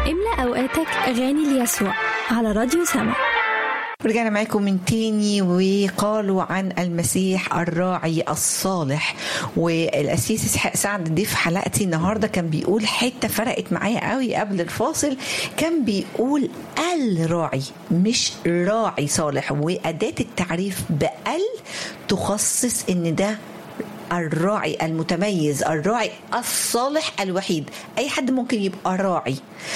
املأ أوقاتك أغاني ليسوع على راديو سما. رجعنا معاكم من تاني وقالوا عن المسيح الراعي الصالح. والأسيس إسحاق سعد ضيف حلقتي النهاردة كان بيقول حتة فرقت معايا قوي قبل الفاصل. كان بيقول الراعي مش راعي صالح، وأداة التعريف بأل تخصص إن ده الراعي المتميز، الراعي الصالح الوحيد. أي حد ممكن يبقى راعي،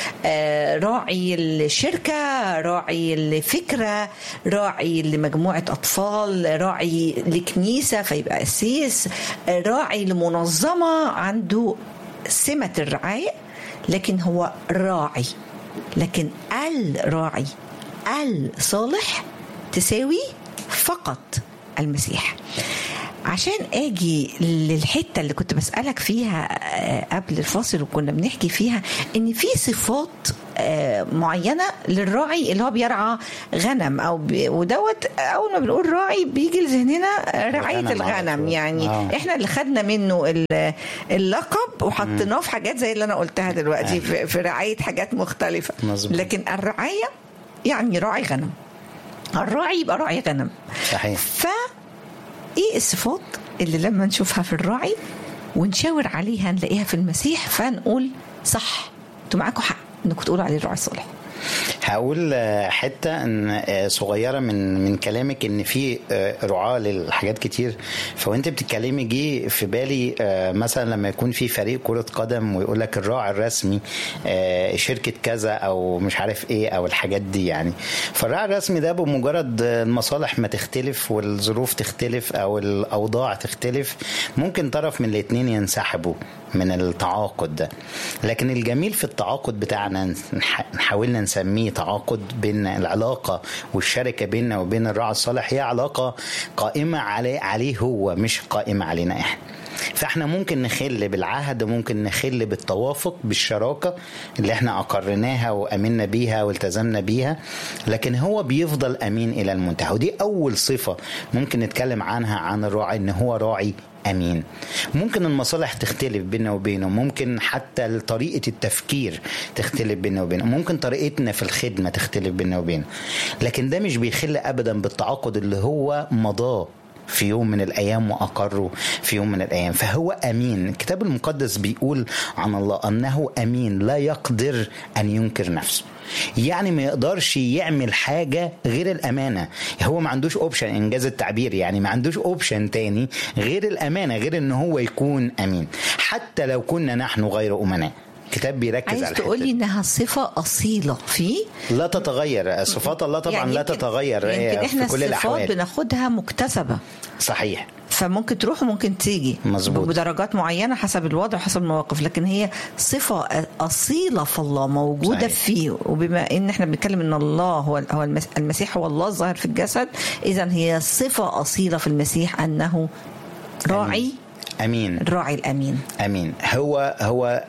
راعي الشركة، راعي الفكرة، راعي لمجموعة أطفال، راعي لكنيسة فيبقى أسيس، راعي لمنظمة عنده سمة الرعاية لكن هو راعي. لكن الراعي الصالح تساوي فقط المسيح. عشان اجي للحته اللي كنت بسالك فيها قبل الفاصل وكنا بنحكي فيها ان في صفات معينه للراعي اللي هو بيرعى غنم ودوت اول ما بنقول راعي بيجي لذهننا رعايه الغنم. يعني احنا اللي خدنا منه اللقب وحطيناه في حاجات زي اللي انا قلتها دلوقتي في رعايه حاجات مختلفه. لكن الرعايه يعني راعي غنم، الراعي يبقى راعي غنم. صحيح. ايه الصفات اللي لما نشوفها في الراعي ونشاور عليها نلاقيها في المسيح فنقول صح انتوا معاكم حق انكم تقولوا عليه الراعي الصالح؟ هقول حتة صغيرة من كلامك ان في رعاة للحاجات كتير. فوانت بتتكلمي جي في بالي مثلا لما يكون في فريق كرة قدم ويقول لك الراعي الرسمي شركة كذا او مش عارف ايه او الحاجات دي. يعني فالراعي الرسمي ده بمجرد المصالح ما تختلف والظروف تختلف او الاوضاع تختلف ممكن طرف من الاتنين ينسحبوا من التعاقد ده. لكن الجميل في التعاقد بتاعنا نحاولنا نسميه تعاقد بين العلاقة والشركة بيننا وبين الراعي الصالح هي علاقة قائمة عليه هو مش قائمة علينا احنا. فاحنا ممكن نخل بالعهد وممكن نخل بالتوافق بالشراكة اللي احنا أقرناها وأمنا بيها والتزمنا بيها، لكن هو بيفضل أمين إلى المنتهى. ودي أول صفة ممكن نتكلم عنها عن الراعي، إن هو راعي أمين. ممكن المصالح تختلف بيننا وبينه، ممكن حتى طريقة التفكير تختلف بيننا وبينه، ممكن طريقتنا في الخدمة تختلف بيننا وبينه، لكن ده مش بيخل أبدا بالتعاقد اللي هو مضاه في يوم من الأيام وأقره في يوم من الأيام. فهو أمين. الكتاب المقدس بيقول عن الله أنه أمين لا يقدر أن ينكر نفسه. يعني ما يقدرش يعمل حاجة غير الأمانة. هو ما عندوش أوبشن، إنجاز التعبير، يعني ما عندوش أوبشن تاني غير الأمانة، غير أنه هو يكون أمين حتى لو كنا نحن غير أمناء. الكتاب بيركز على عايز تقولي انها صفة أصيلة فيه لا تتغير. صفات الله طبعا يعني لا تتغير في كل الأحوال. الصفات بناخدها مكتسبة. صحيح. فممكن تروح وممكن تيجي مزبوط. بدرجات معينة حسب الوضع حسب المواقف، لكن هي صفة أصيلة في الله موجودة صحيح. فيه. وبما إن احنا بنتكلم إن الله هو المسيح هو الله الظاهر في الجسد، إذن هي صفة أصيلة في المسيح أنه راعي أمين. الراعي الأمين أمين. هو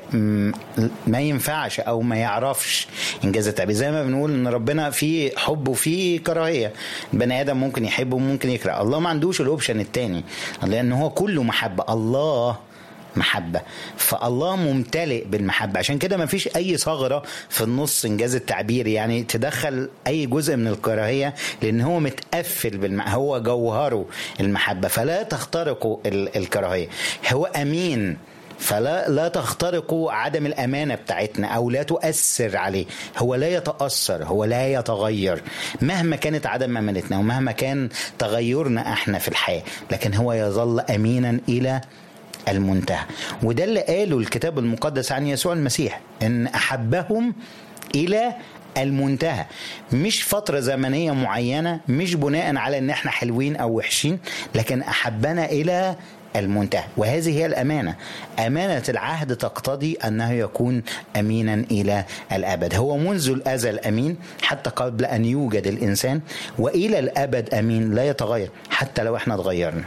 ما ينفعش أو ما يعرفش إنجاز التعبير. زي ما بنقول إن ربنا فيه حب وفيه كراهية. بني آدم ممكن يحب وممكن يكره. الله ما عندوش الأوبشن التاني لأن هو كله محبة. الله محبة، فالله ممتلئ بالمحبة. عشان كده ما فيش أي ثغرة في النص إنجاز التعبير يعني تدخل أي جزء من الكراهية، لأن هو متقفل هو جوهره المحبة، فلا تخترق الكراهية. هو أمين فلا تخترق عدم الأمانة بتاعتنا أو لا تؤثر عليه. هو لا يتأثر، هو لا يتغير مهما كانت عدم أمانتنا ومهما كان تغيرنا احنا في الحياة، لكن هو يظل أمينا إلى المنتهى. وده اللي قاله الكتاب المقدس عن يسوع المسيح، ان احبهم الى المنتهى. مش فترة زمنية معينة، مش بناء على ان احنا حلوين او وحشين، لكن احبنا الى المنتهى. وهذه هي الأمانة. أمانة العهد تقتضي أنه يكون أمينا إلى الأبد. هو منذ الأزل أمين حتى قبل أن يوجد الإنسان، وإلى الأبد أمين لا يتغير حتى لو احنا اتغيرنا.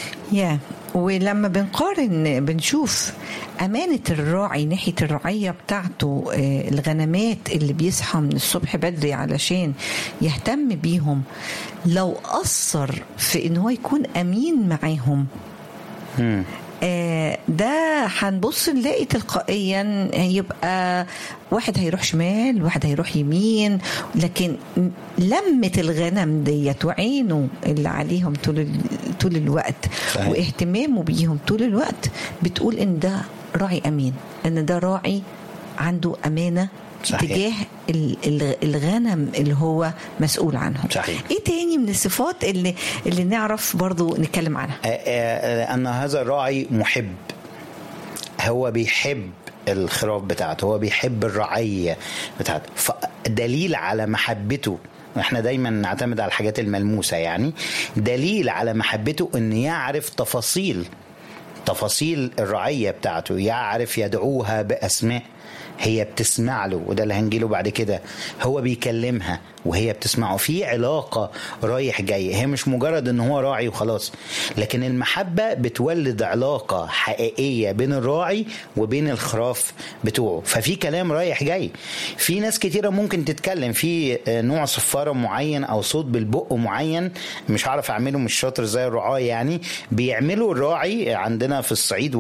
ولما بنقارن بنشوف أمانة الراعي ناحية الرعية بتاعته، الغنمات اللي بيصحى من الصبح بدري علشان يهتم بيهم، لو أثر في إنه يكون أمين معاهم ده هنبص نلاقي تلقائيا يبقى واحد هيروح شمال واحد هيروح يمين، لكن لمة الغنم ديت وعينه اللي عليهم طول الوقت صحيح. واهتمامه بيهم طول الوقت بتقول ان ده راعي امين، ان ده راعي عنده امانة صحيح. تجاه الغنم اللي هو مسؤول عنهم صحيح. ايه تاني من الصفات اللي نعرف برضو نتكلم عنها؟ ان هذا الراعي محب، هو بيحب الخراف بتاعته، هو بيحب الرعية بتاعته، فدليل على محبته. احنا دايما نعتمد على الحاجات الملموسة، يعني دليل على محبته ان يعرف تفاصيل الرعية بتاعته، يعرف يدعوها بأسماء، هي بتسمع له، وده اللي هنجيله بعد كده، هو بيكلمها وهي بتسمعه، في علاقة رايح جاي، هي مش مجرد ان هو راعي وخلاص، لكن المحبة بتولد علاقة حقيقية بين الراعي وبين الخراف بتوعه، ففي كلام رايح جاي. في ناس كتيرة ممكن تتكلم في نوع صفارة معين او صوت بالبق معين، مش عارف اعمله، مش شاطر زي الرعاة، يعني بيعملوا الراعي عندنا في الصعيد